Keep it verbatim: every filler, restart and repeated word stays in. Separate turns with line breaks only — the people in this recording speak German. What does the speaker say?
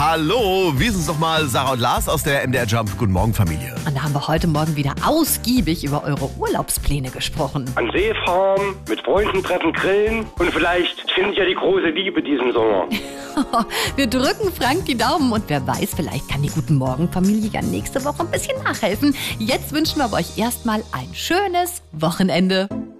Hallo, wir sind's nochmal, Sarah und Lars aus der M D R Jump. Guten Morgen, Familie.
Und da haben wir heute Morgen wieder ausgiebig über eure Urlaubspläne gesprochen.
An See fahren, mit Freunden treffen, grillen und vielleicht finde ich ja die große Liebe diesen Sommer.
Wir drücken Frank die Daumen und wer weiß, vielleicht kann die Guten Morgen Familie ja nächste Woche ein bisschen nachhelfen. Jetzt wünschen wir euch erstmal ein schönes Wochenende.